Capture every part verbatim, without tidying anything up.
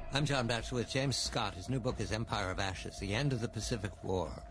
I'm John Batchelor with James Scott. His new book is Empire of Ashes, The End of the Pacific War.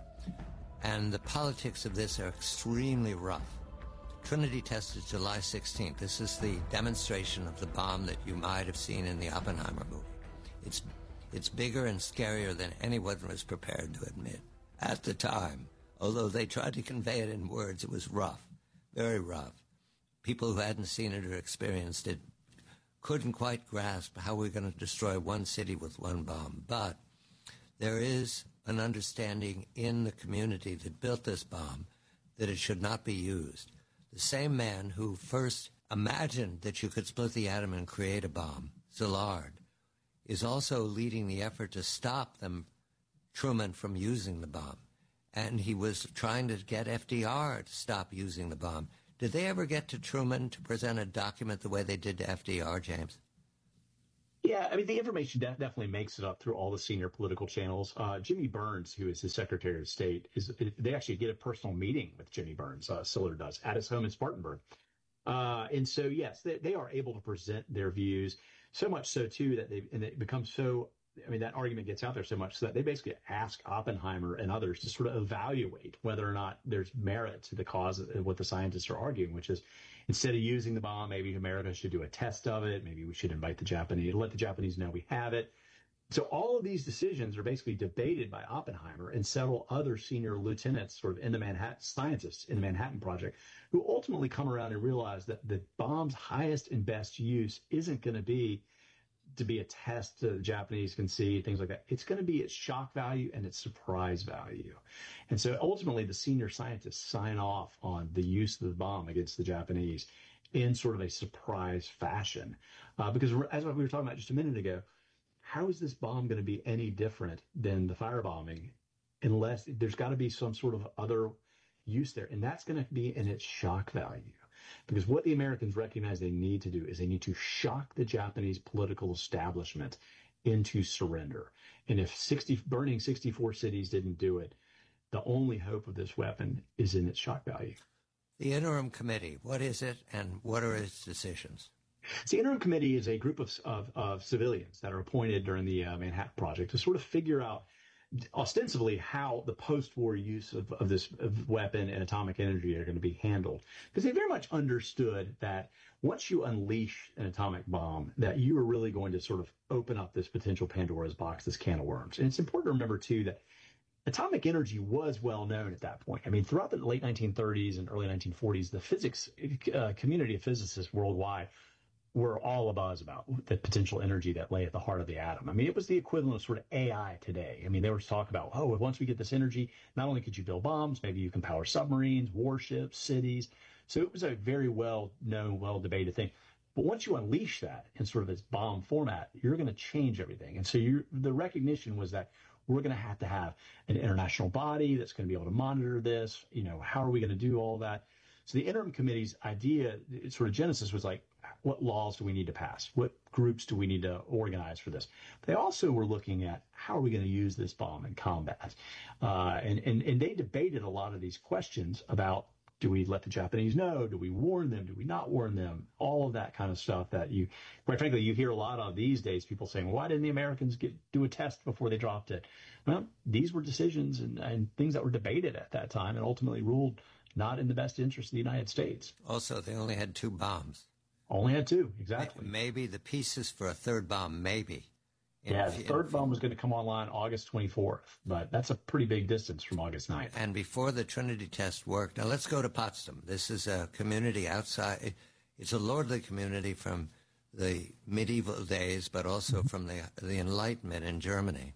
And the politics of this are extremely rough. Trinity test is July sixteenth. This is the demonstration of the bomb that you might have seen in the Oppenheimer movie. It's, it's bigger and scarier than anyone was prepared to admit at the time. Although they tried to convey it in words, it was rough, very rough. People who hadn't seen it or experienced it couldn't quite grasp how we're going to destroy one city with one bomb. But there is an understanding in the community that built this bomb that it should not be used. The same man who first imagined that you could split the atom and create a bomb, Szilard, is also leading the effort to stop them, Truman, from using the bomb. And he was trying to get F D R to stop using the bomb. Did they ever get to Truman to present a document the way they did to F D R, James? Yeah, I mean, the information de- definitely makes it up through all the senior political channels. Uh, Jimmy Burns, who is his Secretary of State, is they actually get a personal meeting with Jimmy Burns, uh, Szilard does, at his home in Spartanburg. Uh, and so, yes, they, they are able to present their views, so much so, too, that they and it becomes so, I mean, that argument gets out there so much so that they basically ask Oppenheimer and others to sort of evaluate whether or not there's merit to the cause of what the scientists are arguing, which is instead of using the bomb, maybe America should do a test of it. Maybe we should invite the Japanese, let the Japanese know we have it. So all of these decisions are basically debated by Oppenheimer and several other senior lieutenants sort of in the Manhattan, scientists in the Manhattan Project, who ultimately come around and realize that the bomb's highest and best use isn't going to be to be a test that the Japanese can see, things like that. It's going to be its shock value and its surprise value. And so ultimately the senior scientists sign off on the use of the bomb against the Japanese in sort of a surprise fashion. Uh, because as we were talking about just a minute ago, how is this bomb going to be any different than the firebombing unless there's got to be some sort of other use there? And that's going to be in its shock value. Because what the Americans recognize they need to do is they need to shock the Japanese political establishment into surrender. And if sixty, burning sixty-four cities didn't do it, the only hope of this weapon is in its shock value. The Interim Committee, what is it and what are its decisions? So the Interim Committee is a group of, of, of civilians that are appointed during the uh, Manhattan Project to sort of figure out ostensibly how the post-war use of, of this of weapon and atomic energy are going to be handled. Because they very much understood that once you unleash an atomic bomb, that you are really going to sort of open up this potential Pandora's box, this can of worms. And it's important to remember, too, that atomic energy was well known at that point. I mean, throughout the late nineteen thirties and early nineteen forties, the physics uh, community of physicists worldwide were all abuzz about the potential energy that lay at the heart of the atom. I mean, it was the equivalent of sort of A I today. I mean, they were talking about, oh, once we get this energy, not only could you build bombs, maybe you can power submarines, warships, cities. So it was a very well-known, well-debated thing. But once you unleash that in sort of this bomb format, you're going to change everything. And so you're, the recognition was that we're going to have to have an international body that's going to be able to monitor this. You know, how are we going to do all that? So the Interim Committee's idea, sort of genesis, was like, what laws do we need to pass? What groups do we need to organize for this? They also were looking at how are we going to use this bomb in combat? Uh, and, and, and they debated a lot of these questions about, do we let the Japanese know? Do we warn them? Do we not warn them? All of that kind of stuff that you, quite frankly, you hear a lot of these days, people saying, well, why didn't the Americans get, do a test before they dropped it? Well, these were decisions and, and things that were debated at that time and ultimately ruled not in the best interest of the United States. Also, they only had two bombs. Only had two, exactly. Maybe the pieces for a third bomb, maybe. In, yeah, the third in, bomb was going to come online August twenty-fourth, but that's a pretty big distance from August ninth. And before the Trinity test worked, now let's go to Potsdam. This is a community outside. It's a lordly community from the medieval days, but also from the, the Enlightenment in Germany.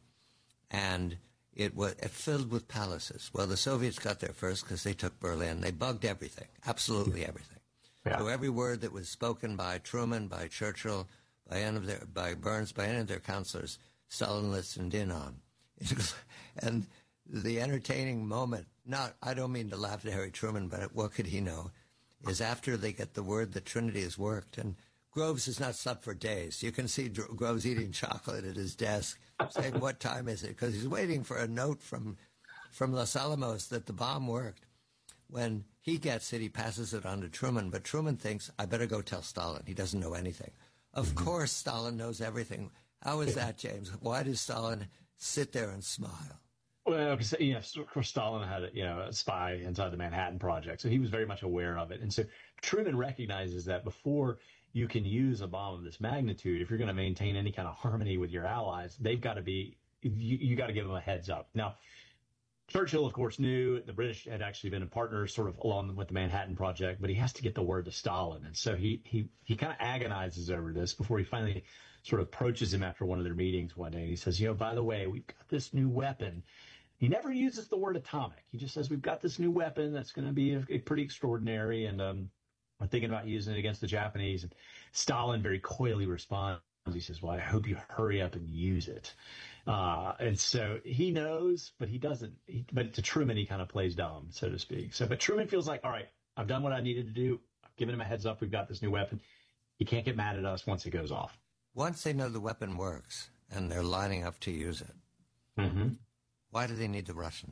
And it was it filled with palaces. Well, the Soviets got there first because they took Berlin. They bugged everything, absolutely everything. Yeah. So every word that was spoken by Truman, by Churchill, by any of their, by Burns, by any of their counselors, Stalin listened in on. And the entertaining moment, not, I don't mean to laugh at Harry Truman, but what could he know, is after they get the word that Trinity has worked, and Groves has not slept for days. You can see Groves eating chocolate at his desk, saying, what time is it? Because he's waiting for a note from, from Los Alamos that the bomb worked. When he gets it, he passes it on to Truman, but Truman thinks, I better go tell Stalin. He doesn't know anything. Of mm-hmm. course, Stalin knows everything. How is that, James? Why did Stalin sit there and smile? Well, because, you know, of course, Stalin had, you know, a spy inside the Manhattan Project, so he was very much aware of it. And so Truman recognizes that before you can use a bomb of this magnitude, if you're going to maintain any kind of harmony with your allies, they've got to be, you, you got to give them a heads up. Now, Churchill, of course, knew the British had actually been a partner sort of along with the Manhattan Project, but he has to get the word to Stalin. And so he, he, he kind of agonizes over this before he finally sort of approaches him after one of their meetings one day. And he says, you know, by the way, we've got this new weapon. He never uses the word atomic. He just says, we've got this new weapon that's going to be a, a pretty extraordinary, and um, we're thinking about using it against the Japanese. And Stalin very coyly responds. He says, well, I hope you hurry up and use it. Uh, and so he knows, but he doesn't. He, but to Truman, he kind of plays dumb, so to speak. So, but Truman feels like, all right, I've done what I needed to do. I've given him a heads up. We've got this new weapon. He can't get mad at us once it goes off. Once they know the weapon works and they're lining up to use it, mm-hmm. why do they need the Russians?